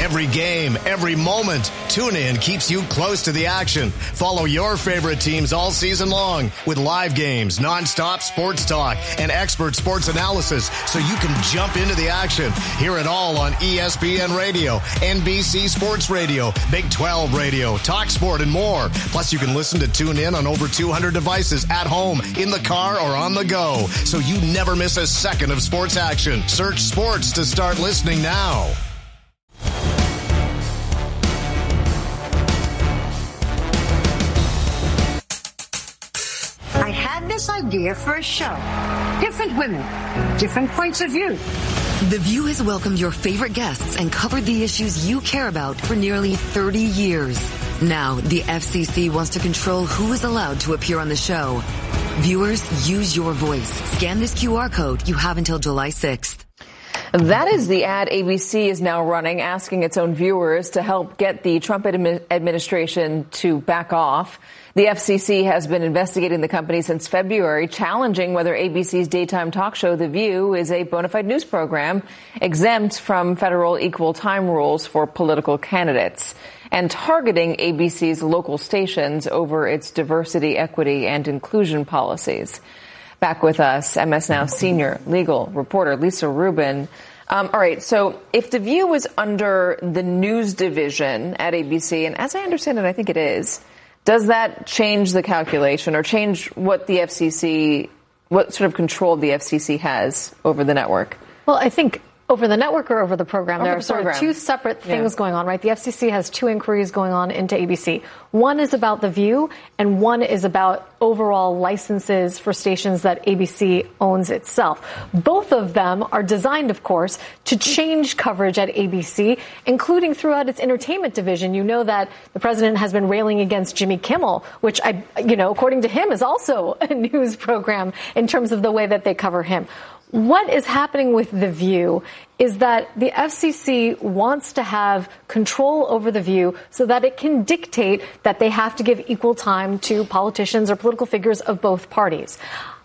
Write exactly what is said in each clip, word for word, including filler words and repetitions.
Every game, every moment, TuneIn keeps you close to the action. Follow your favorite teams all season long with live games, nonstop sports talk, and expert sports analysis so you can jump into the action. Hear it all on E S P N Radio, N B C Sports Radio, Big twelve Radio, Talk Sport, and more. Plus, you can listen to TuneIn on over two hundred devices at home, in the car, or on the go, so you never miss a second of sports action. Search sports to start listening now. I had this idea for a show. Different women, different points of view. The View has welcomed your favorite guests and covered the issues you care about for nearly thirty years. Now, the F C C wants to control who is allowed to appear on the show. Viewers, use your voice. Scan this Q R code. You have until July sixth. That is the ad A B C is now running, asking its own viewers to help get the Trump admi- administration to back off. The F C C has been investigating the company since February, challenging whether A B C's daytime talk show, The View, is a bona fide news program exempt from federal equal time rules for political candidates, and targeting A B C's local stations over its diversity, equity, and inclusion policies. Back with us, M S Now senior legal reporter Lisa Rubin. Um, all right, so if The View is under the news division at A B C, and as I understand it, I think it is, does that change the calculation or change what the F C C, what sort of control the F C C has over the network? Well, I think over the network or over the program, over there the are sort program. of two separate things yeah. going on, right? The F C C has two inquiries going on into A B C. One is about The View, and one is about overall licenses for stations that A B C owns itself. Both of them are designed, of course, to change coverage at A B C, including throughout its entertainment division. You know that the president has been railing against Jimmy Kimmel, which, I, you know, according to him, is also a news program in terms of the way that they cover him. What is happening with The View is that the F C C wants to have control over The View so that it can dictate that they have to give equal time to politicians or political figures of both parties.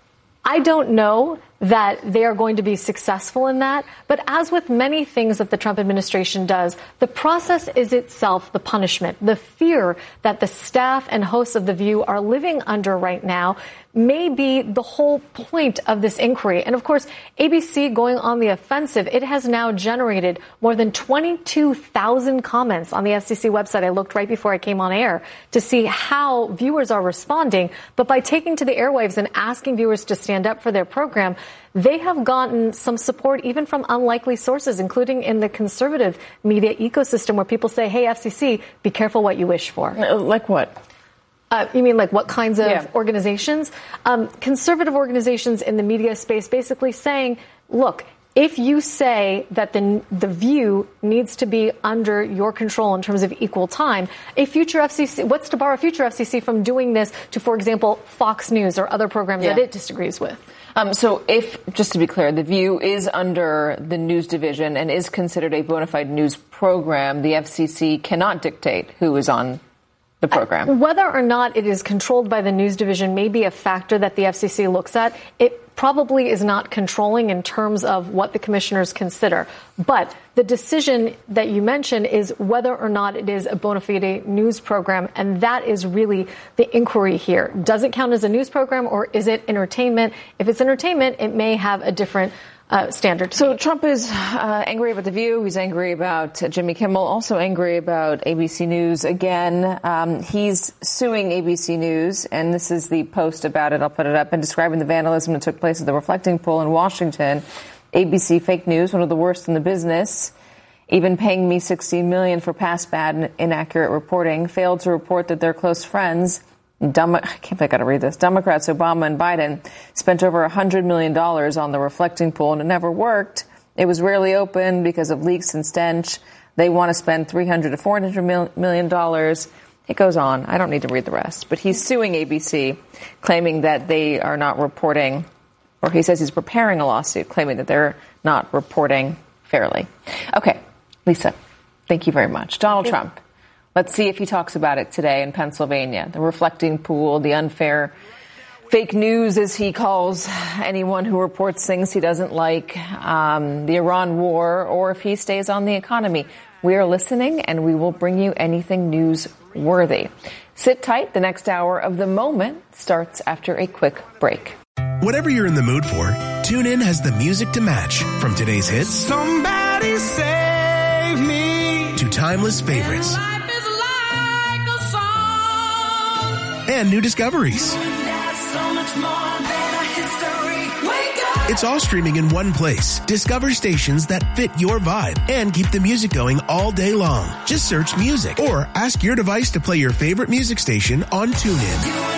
I don't know that they are going to be successful in that. But as with many things that the Trump administration does, the process is itself the punishment. The fear that the staff and hosts of The View are living under right now may be the whole point of this inquiry. And of course, A B C going on the offensive, it has now generated more than twenty-two thousand comments on the F C C website. I looked right before I came on air to see how viewers are responding. But by taking to the airwaves and asking viewers to stand up for their program, they have gotten some support even from unlikely sources, including in the conservative media ecosystem, where people say, hey, F C C, be careful what you wish for. Like what? Uh, you mean like what kinds of yeah. organizations? Um, conservative organizations in the media space basically saying, look, if you say that the the View needs to be under your control in terms of equal time, a future F C C, what's to bar a future F C C from doing this to, for example, Fox News or other programs yeah. that it disagrees with? Um, so if, just to be clear, The View is under the news division and is considered a bona fide news program, the F C C cannot dictate who is on the program. Uh, whether or not it is controlled by the news division may be a factor that the F C C looks at. It probably is not controlling in terms of what the commissioners consider. But the decision that you mentioned is whether or not it is a bona fide news program, and that is really the inquiry here. Does it count as a news program, or is it entertainment? If it's entertainment, it may have a different Uh, standard. So Trump is uh, angry about The View. He's angry about uh, Jimmy Kimmel, also angry about A B C News again. Um, he's suing A B C News, and this is the post about it. I'll put it up, and describing the vandalism that took place at the Reflecting Pool in Washington. A B C fake news, one of the worst in the business, even paying me sixteen million dollars for past bad and inaccurate reporting, failed to report that their close friends, Demo- I can't believe I got to read this. Democrats Obama and Biden spent over one hundred million dollars on the Reflecting Pool, and it never worked. It was rarely open because of leaks and stench. They want to spend three hundred to four hundred million dollars. It goes on. I don't need to read the rest. But he's suing A B C, claiming that they are not reporting, or he says he's preparing a lawsuit claiming that they're not reporting fairly. Okay, Lisa, thank you very much. Donald Trump. Let's see if he talks about it today in Pennsylvania. The Reflecting Pool, the unfair fake news, as he calls anyone who reports things he doesn't like, um, the Iran war, or if he stays on the economy. We are listening, and we will bring you anything newsworthy. Sit tight. The next hour of The Moment starts after a quick break. Whatever you're in the mood for, TuneIn has the music to match. From today's hits, Somebody Save Me, to timeless favorites, and life is like a song, and new discoveries. that's so much more than a history. Wake up! It's all streaming in one place. Discover stations that fit your vibe and keep the music going all day long. Just search music or ask your device to play your favorite music station on TuneIn.